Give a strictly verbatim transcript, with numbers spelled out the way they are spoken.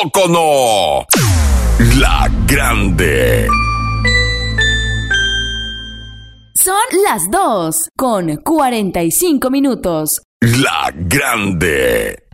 poco no? La Grande. Son las dos con cuarenta y cinco minutos. La Grande.